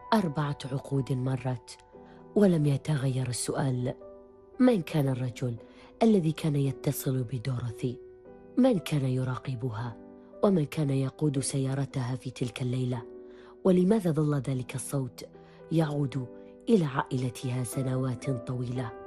4 عقود مرت ولم يتغير السؤال: من كان الرجل الذي كان يتصل بدوروثي؟ من كان يراقبها؟ ومن كان يقود سيارتها في تلك الليلة؟ ولماذا ظل ذلك الصوت يعود إلى عائلتها سنوات طويلة؟